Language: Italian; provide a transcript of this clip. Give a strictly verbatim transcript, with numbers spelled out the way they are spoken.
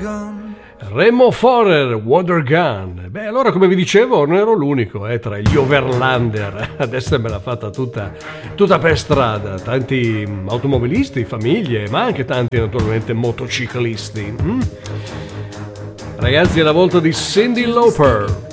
Remo Forer, Water Gun. Beh, allora, come vi dicevo, non ero l'unico eh, tra gli overlander ad essermela fatta tutta, tutta per strada. Tanti automobilisti, famiglie, ma anche tanti naturalmente motociclisti. Mm? Ragazzi, è la volta di Cyndi Lauper.